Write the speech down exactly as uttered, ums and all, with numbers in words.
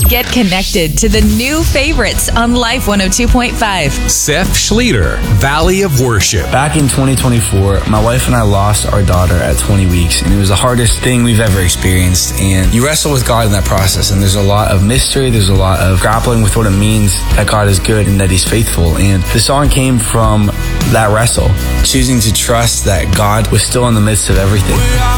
Get connected to the new favorites on Life one oh two point five. Seth Schleter, Valley of Worship. Back in twenty twenty-four, my wife and I lost our daughter at twenty weeks, and it was the hardest thing we've ever experienced. And you wrestle with God in that process, and there's a lot of mystery, there's a lot of grappling with what it means that God is good and that He's faithful. And the song came from that wrestle, choosing to trust that God was still in the midst of everything.